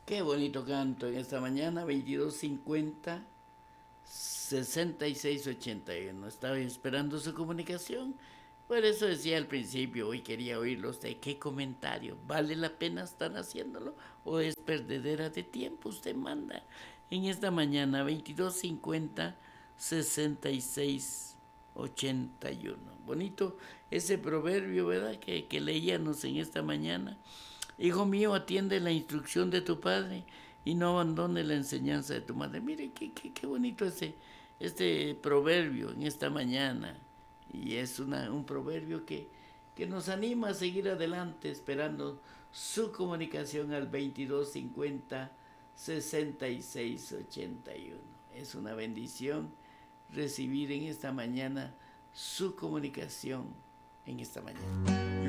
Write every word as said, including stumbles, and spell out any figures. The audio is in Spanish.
Qué bonito canto en esta mañana, veintidós cincuenta, sesenta y seis ochenta y uno. Estaba esperando su comunicación. Por eso decía al principio, hoy quería oírlo usted. ¿Qué comentario? ¿Vale la pena estar haciéndolo o es perdedera de tiempo? Usted manda en esta mañana, veintidós cincuenta, sesenta y seis ochenta y uno. Bonito ese proverbio, ¿verdad? Que, que leíamos en esta mañana. Hijo mío, atiende la instrucción de tu padre y no abandone la enseñanza de tu madre. Mire, qué, qué, qué bonito ese, este proverbio en esta mañana. Y es una, un proverbio que, que nos anima a seguir adelante esperando su comunicación al veintidós cincuenta, sesenta y seis ochenta y uno. Es una bendición recibir en esta mañana su comunicación en esta mañana.